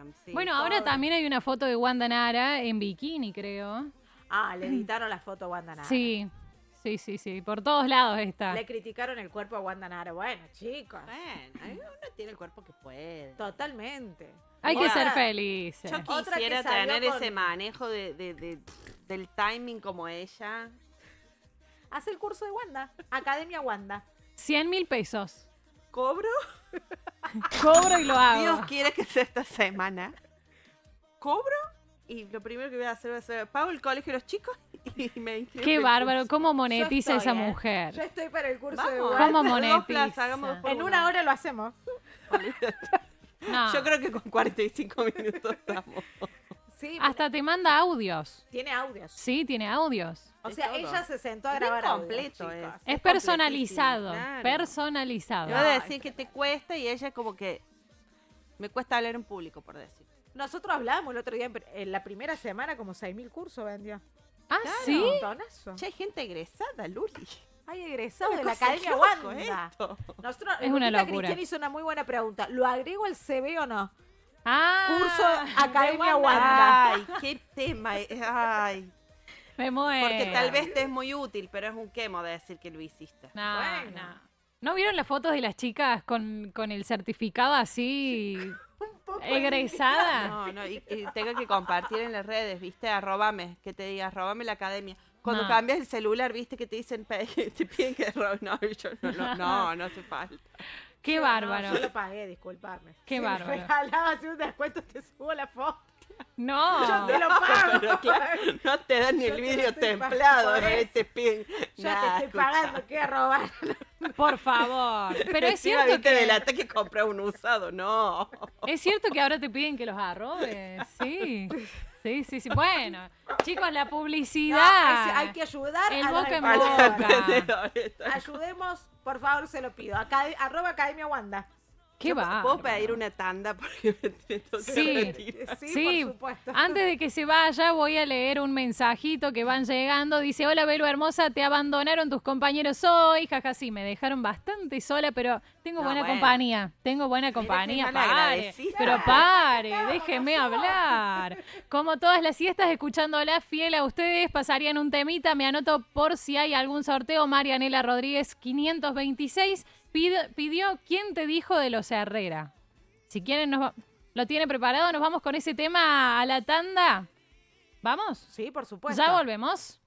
sí. Bueno, ahora también hay una foto de Wanda Nara en bikini, creo. Le editaron la foto a Wanda Nara. Sí, sí. Por todos lados está. Le criticaron el cuerpo a Wanda Nara. Bueno, chicos. Bueno, uno tiene el cuerpo que puede. Totalmente. Hay que Otra- ser felices. Yo Otra que quisiera salió tener con- ese manejo del timing como ella. Hace el curso de Wanda. Academia Wanda. 100.000 pesos. ¿Cobro? Cobro y lo hago. Dios quiere que sea esta semana. ¿Cobro? Y lo primero que voy a hacer va a ser pago el colegio de los chicos y me inscribo Qué en el bárbaro, curso. cómo monetiza Yo estoy, esa Yo mujer. estoy para el curso de Vamos, Wanda. ¿Cómo dos monetiza? plazas, hagamos dos por En uno. una hora lo hacemos. No. Yo creo que con 45 minutos estamos. Sí, Hasta te manda audios. tiene audios. Sí, tiene audios. O De sea, todo. ella se sentó a Bien grabar audios, completo chicos. Es personalizado. completísimo, claro. Personalizado. Yo voy a decir que te cuesta y ella como que me cuesta hablar en público, por decir. Nosotros hablábamos el otro día, en la primera semana como 6.000 cursos vendió. Ah, Claro. sí. Un montonazo. Ya hay gente egresada, Luli. Hay egresados Una de la cosa Academia loco Wanda. esto. Nosotros, Es una Lupita locura. Cristian hizo una muy buena pregunta. ¿Lo agrego al CV o no? Ah, Curso Academia de Wanda. Ay, qué tema. Ay, Me muero. porque tal vez te es muy útil, pero es un quemo de decir que lo hiciste. No, Bueno. no. ¿No vieron las fotos de las chicas con el certificado así Un poco egresada? No, y tengo que compartir en las redes, ¿viste? Arróbame, que te diga, arróbame la academia. Cuando No. cambias el celular, ¿viste? Que te dicen, te piden que no, yo no hace falta. Qué No, bárbaro. yo lo pagué, disculparme. Qué si bárbaro. me regalabas un descuento, te subo la foto. No. Yo te lo pago. Pero claro, no te dan ni Yo el te vidrio lo estoy templado, pagando, ¿no? por eso. Te piden Yo nada, te estoy escuchá. pagando, ¿qué robar? Por favor. Pero es Encima, cierto viste, que delata que comprar un usado, no. es cierto que ahora te piden que los arrobes. Sí. Sí. Bueno, chicos, la publicidad. Hay que ayudar El a los boca en emprendedores. boca. Emprendedores. Ayudemos, por favor, se lo pido. @ Academia Wanda. Qué va. ¿Puedo pedir una tanda? Porque me toca Sí. retirar. Sí, por supuesto. antes de que se vaya voy a leer un mensajito que van llegando. Dice, hola Belu hermosa, te abandonaron tus compañeros hoy. Jaja, sí, me dejaron bastante sola, pero tengo No, buena bueno. compañía. Tengo buena compañía, qué pare. malagradecida. Pero pare, déjeme hablar. Como todas las siestas, escuchándola fiel a ustedes, pasarían un temita. Me anoto por si hay algún sorteo. Marianela Rodríguez 526 pidió ¿Quién te dijo de los Herrera? Si quieren, lo tiene preparado, nos vamos con ese tema a la tanda. ¿Vamos? Sí, por supuesto. Ya volvemos.